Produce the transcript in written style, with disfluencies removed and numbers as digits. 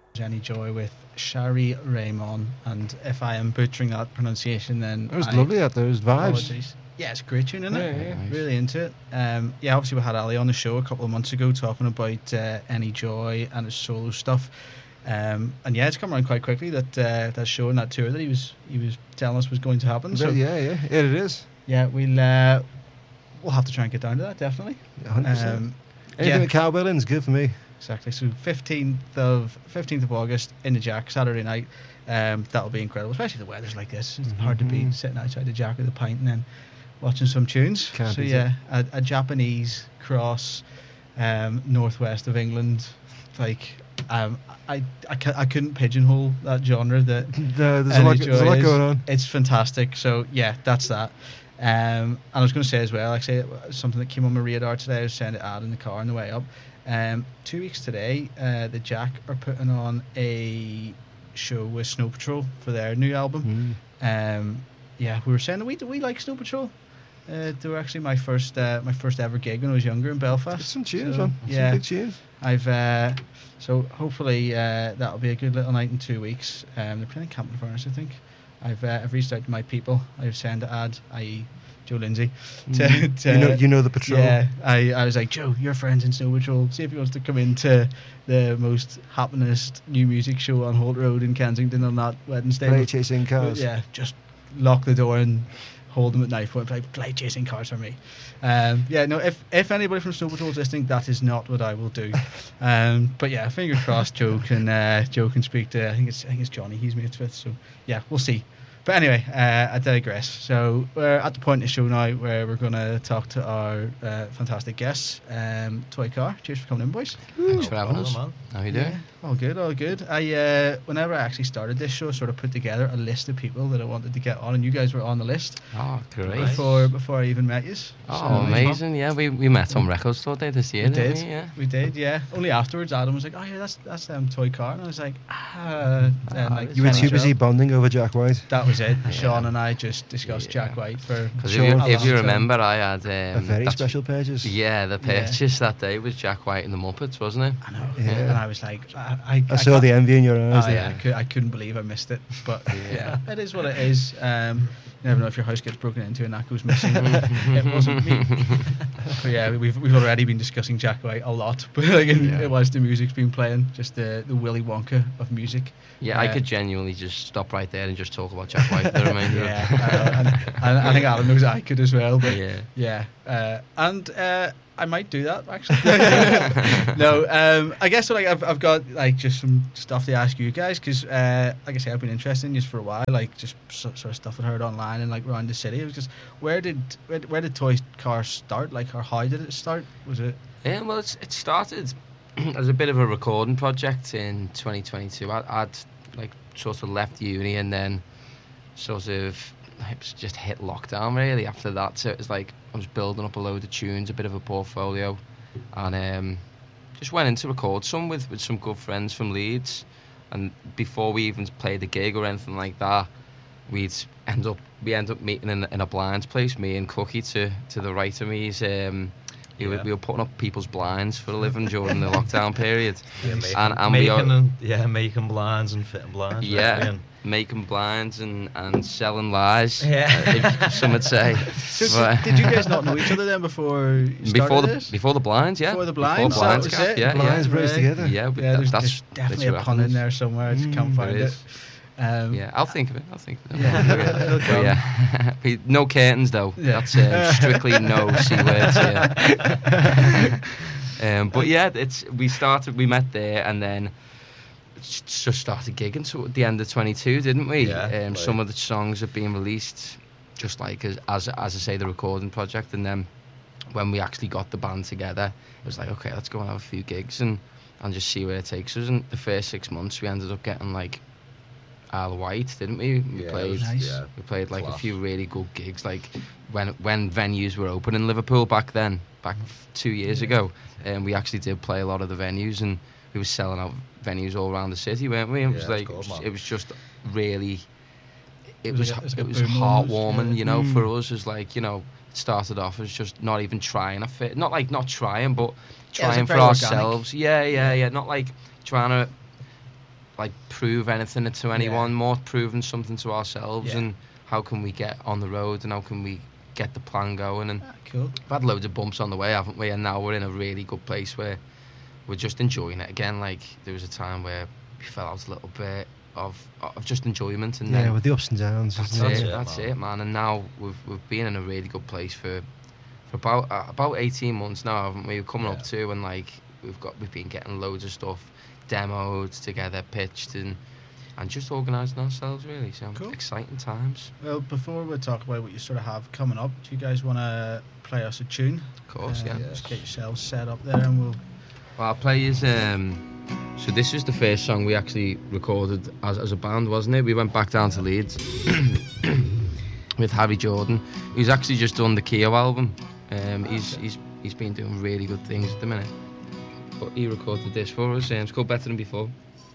Jenny Joy with Shari Raymond, and if I am butchering that pronunciation, then It was lovely out there. It was vibes. apologies. Yeah, it's a great tune, isn't it? Yeah. Nice. Really into it. Yeah, obviously we had Ali on the show a couple of months ago talking about Any Joy and his solo stuff. And yeah, it's come around quite quickly that that show and that tour that he was telling us was going to happen. So Yeah, it is. yeah, we'll have to try and get down to that, definitely. 100%. Yeah. Anything with cowbelling is good for me. Exactly. So 15th of August in the Jack, Saturday night. That'll be incredible, especially the weather's like this. It's hard to beat sitting outside the Jack with a pint and then watching some tunes. Can't So beat yeah, a Japanese cross, northwest of England. Like I couldn't pigeonhole that genre. That There's a lot is. going on. It's fantastic. So yeah, that's that. And I was going to say as well, like say something that came on my radar today. I was saying to Ad in the car on the way up. 2 weeks today, the Jack are putting on a show with Snow Patrol for their new album. Yeah, we were saying that we like Snow Patrol. They were actually my first ever gig when I was younger in Belfast. There's some tunes, So, man. yeah. Some big tunes. I've so hopefully that'll be a good little night in 2 weeks. They're playing in Campbell Furnace, I think. I've reached out to my people. I've sent to Ad, i.e. Joe Lindsay. You know the patrol. Yeah, I was like, Joe, your friend's in Snow Patrol. See if he wants to come into the most happiest new music show on Holt Road in Kensington on that Wednesday. Play chasing cars. Yeah, just lock the door and hold them at knife point. Play chasing cars for me. Yeah, no. If anybody from Snow Patrol is listening, that is not what I will do. But yeah, fingers crossed. Joe can speak to. I think it's Johnny he's mates with. So yeah, we'll see. But anyway, I digress. So we're at the point in the show now where we're going to talk to our fantastic guests. Toy Car, cheers for coming in, boys. Thanks for having us. man. How you doing? Yeah, all good. Whenever I actually started this show, I sort of put together a list of people that I wanted to get on, and you guys were on the list Oh, great. before I even met you. Oh, amazing. Yeah, we met on Record Store Day this year, didn't we? Yeah. We did, yeah. Only afterwards, Adam was like, "Oh yeah, that's Toy Car," and I was like, like You were Kenny too busy Joe. bonding over Jack White. That was it. Sean and I just discussed Jack White for Because a if long you time. remember, I had A very that's- special purchase. Yeah, the purchase that day was Jack White and the Muppets, wasn't it? I know. Yeah. And I was like, I saw can't- the envy in your eyes. Oh, there. yeah, I couldn't believe I missed it, but yeah, it is what it is. You never know if your house gets broken into and that goes missing. It wasn't me. But yeah, we've already been discussing Jack White a lot, but like whilst the music's been playing, just the Willy Wonka of music. Yeah, I could genuinely just stop right there and just talk about Jack White for the remainder. Yeah, and I think Adam knows I could as well. But Yeah. and I might do that actually. No, I guess so, like I've got like just some stuff to ask you guys because like I say, I've been interested in you for a while, like just sort of stuff I heard online and like around the city. It was just where did Toy Car start? Like, or how did it start? Was it? Well, it started as a bit of a recording project in 2022. I'd like sort of left uni and then sort of just hit lockdown really after that. So it was like I was building up a load of tunes, a bit of a portfolio, and just went in to record some with some good friends from Leeds. And before we even played the gig or anything like that, we end up meeting in a blind place, me and Cookie to the right of me. We were putting up people's blinds for a living during the lockdown period. Making blinds and fitting blinds. Yeah, making blinds and selling lies. Yeah. Some would say. So did you guys not know each other then before you started this? Before the blinds, yeah. Before the blinds, Before blinds, that was it? yeah. Blinds yeah. bros together. Yeah, but Yeah, there's that's definitely a what pun in happens. there somewhere. I just can't find There it. is. Yeah, I'll think of it. Yeah, it'll come. Yeah. No curtains though. Yeah. That's strictly no C words here. But yeah, we met there and then just started gigging. So at the end of 22, didn't we? Yeah. Some of the songs have been released, just like as I say, the recording project. And then when we actually got the band together, it was like, okay, let's go and have a few gigs and just see where it takes us. And the first 6 months, we ended up getting like Isle of Wight, didn't we? We played. nice. We played like Class. a few really good gigs, like when venues were open in Liverpool back 2 years ago, and we actually did play a lot of the venues, and we were selling out venues all around the city, weren't we? And Yeah, it's good, man. it was just really, it Was was it like a it was boom heartwarming, almost? you know, for us. As like, you know, it started off as just not even trying to fit, not trying, but Yeah, it was trying for very organic. ourselves. Yeah. Not like trying to like prove anything to anyone, more proving something to ourselves, Yeah. and how can we get on the road, and how can we get the plan going. And Cool. we've had loads of bumps on the way, haven't we? And now we're in a really good place where we're just enjoying it again. Like, there was a time where we fell out a little bit of just enjoyment, and then with the ups and downs. that's it, man. And now we've been in a really good place for about 18 months now, haven't we? We're coming up to, and like we've been getting loads of stuff demoed together, pitched, and just organising ourselves, really. So Cool. exciting times. Well, before we talk about what you sort of have coming up, do you guys want to play us a tune? Of course, yeah. Just get yourselves set up there, and we'll. Well, I'll play you. So this was the first song we actually recorded as a band, wasn't it? We went back down to Leeds with Harry Jordan, who's actually just done the Keo album. He's been doing really good things at the minute. But he recorded this for us. It's called Better Than Before.